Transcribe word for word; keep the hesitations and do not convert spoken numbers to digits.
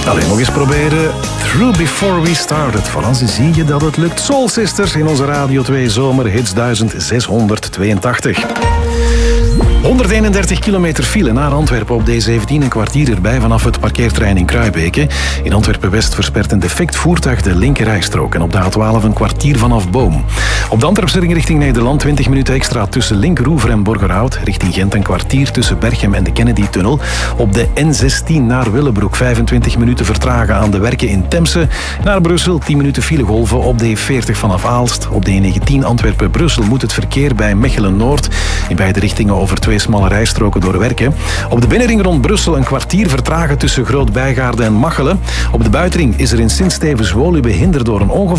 Allee, nog eens proberen. Through Before We Started. Voilà, ze zie je dat het lukt. Soul Sisters in onze Radio twee Zomerhits zeshonderdtweeëntachtig. honderdeenendertig kilometer file naar Antwerpen op D zeventien, een kwartier erbij vanaf het parkeerterrein in Kruibeke. In Antwerpen-West verspert een defect voertuig de linkerrijstrook en op de A twaalf een kwartier vanaf Boom. Op de Antwerpse ring richting Nederland twintig minuten extra tussen Linkroever en Borgerhout. Richting Gent een kwartier tussen Berchem en de Kennedy-tunnel. Op de N zestien naar Willebroek vijfentwintig minuten vertragen aan de werken in Temse. Naar Brussel tien minuten filegolven op de E veertig vanaf Aalst. Op de E negentien Antwerpen-Brussel moet het verkeer bij Mechelen-Noord in beide richtingen over twee smalle rijstroken doorwerken. Op de binnenring rond Brussel een kwartier vertragen tussen Groot-Bijgaarde en Machelen. Op de buitenring is er in Sint-Stevens-Woluwe hinder door een ongeval.